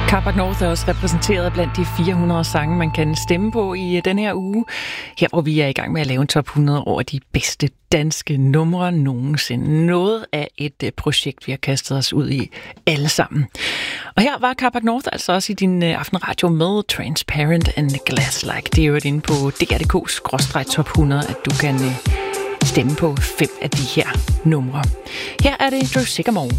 Carpac North er også repræsenteret blandt de 400 sange, man kan stemme på i den her uge. Her hvor vi er i gang med at lave en top 100 over de bedste danske numre nogensinde. Noget af et projekt, vi har kastet os ud i alle sammen. Og her var Carpac North altså også i din aftenradio med Transparent and Glass-like. Det er jo inde på dr.dk/top 100, at du kan stemme på 5 af de her numre. Her er det Drew Sycamore.